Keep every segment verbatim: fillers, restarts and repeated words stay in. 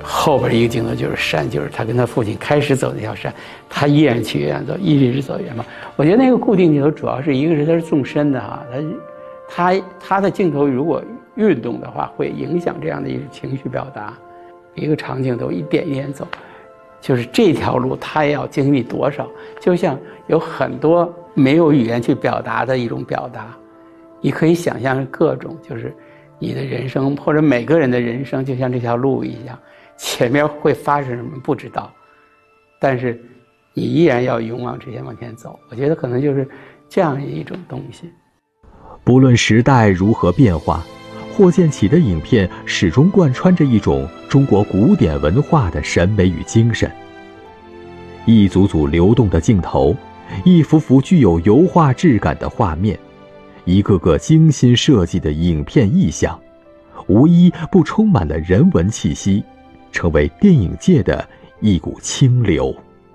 后边一个镜头就是山，就是他跟他父亲开始走那条山，他依然去远走，一直走远嘛。我觉得那个固定镜头主要是一个是它是纵深的哈，他他他的镜头如果运动的话，会影响这样的一个情绪表达。一个长镜头一点一点走，就是这条路他要经历多少，就像有很多没有语言去表达的一种表达。你可以想象各种，就是你的人生或者每个人的人生就像这条路一样，前面会发生什么不知道，但是你依然要勇往直前往前走。我觉得可能就是这样一种东西。 不论时代如何变化，霍建起的影片始终贯穿着一种中国古典文化的审美与精神。一组组流动的镜头，一幅幅具有油画质感的画面，一个个精心设计的影片意象，无一不充满了人文气息，成为电影界的一股清流。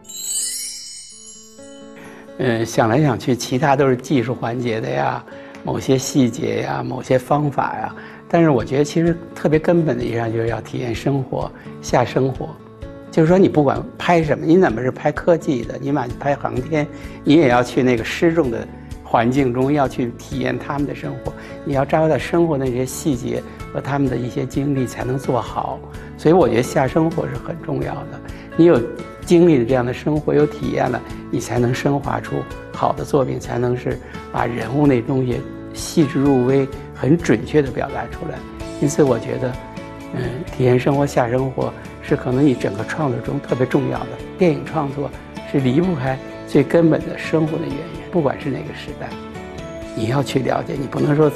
嗯，想来想去，其他都是技术环节的呀，某些细节呀，某些方法呀，但是我觉得其实特别根本的一样就是要体验生活，下生活。就是说你不管拍什么，你哪怕是拍科技的，你哪怕拍航天，你也要去那个失重的环境中，要去体验他们的生活，你要抓到生活的那些细节和他们的一些经历才能做好。所以我觉得下生活是很重要的，你有经历了这样的生活，有体验了，你才能升华出好的作品，才能是把人物那东西细致入微很准确地表达出来。因此我觉得嗯，体验生活下生活是可能你整个创作中特别重要的。电影创作是离不开最根本的生活的原因，不管是哪个时代，你要去了解，你不能说